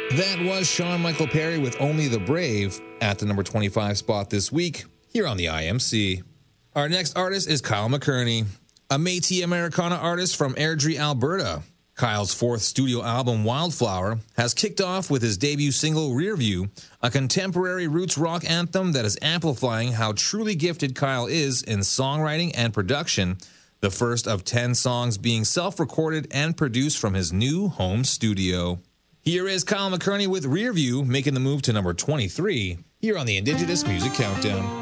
That was Sean Michael Perry with Only the Brave at the number 25 spot this week here on the IMC. Our next artist is Kyle McKerney, a Métis Americana artist from Airdrie, Alberta. Kyle's fourth studio album, Wildflower, has kicked off with his debut single, Rearview, a contemporary roots rock anthem that is amplifying how truly gifted Kyle is in songwriting and production, the first of 10 songs being self-recorded and produced from his new home studio. Here is Kyle McKerney with Rearview, making the move to number 23 here on the Indigenous Music Countdown.